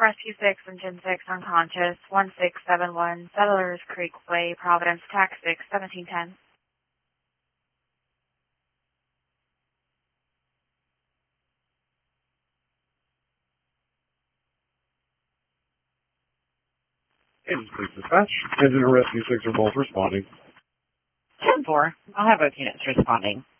Rescue 6, Engine 6, unconscious, 1671, Settlers Creek Way, Providence, Tax 6, 1710. Engine 6 dispatch. Engine and Rescue 6 are both responding. 10-4. I'll have both units responding.